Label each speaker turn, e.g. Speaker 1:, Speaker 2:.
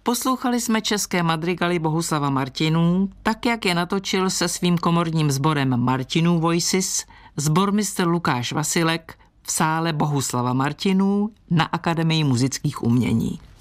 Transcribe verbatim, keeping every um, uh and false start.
Speaker 1: Poslouchali jsme české madrigaly Bohuslava Martinů, tak jak je natočil se svým komorním sborem Martinů Voices sbormistr Lukáš Vasilek v sále Bohuslava Martinů na Akademii muzických umění.